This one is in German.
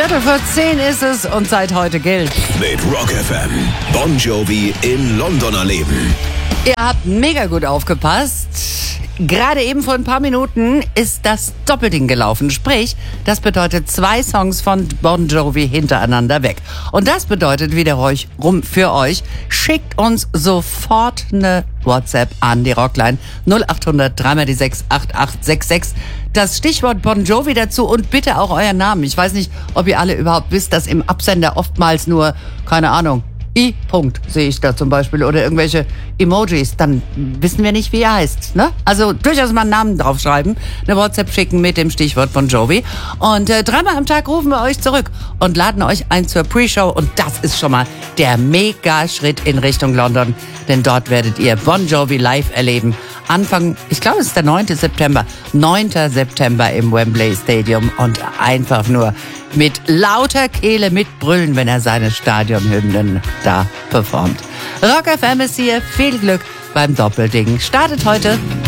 9:15 ist es und seit heute gilt. Mit Rock FM. Bon Jovi in London erleben. Ihr habt mega gut aufgepasst. Gerade eben vor ein paar Minuten ist das Doppelding gelaufen. Sprich, das bedeutet 2 Songs von Bon Jovi hintereinander weg. Und das bedeutet wiederum für euch, schickt uns sofort eine WhatsApp an die Rockline 0800 3x6 8866. Das Stichwort Bon Jovi dazu und bitte auch euren Namen. Ich weiß nicht, ob ihr alle überhaupt wisst, dass im Absender oftmals nur, keine Ahnung, I-Punkt sehe ich da zum Beispiel oder irgendwelche Emojis, dann wissen wir nicht, wie er heißt. Ne? Also durchaus mal einen Namen draufschreiben, eine WhatsApp schicken mit dem Stichwort Bon Jovi und 3-mal am Tag rufen wir euch zurück und laden euch ein zur Pre-Show und das ist schon mal der Mega-Schritt in Richtung London, denn dort werdet ihr Bon Jovi live erleben. Anfang, ich glaube es ist der 9. September, 9. September im Wembley Stadium und einfach nur mit lauter Kehle mitbrüllen, wenn er seine Stadionhymnen da performt. Rock FM ist hier, viel Glück beim Doppelding. Startet heute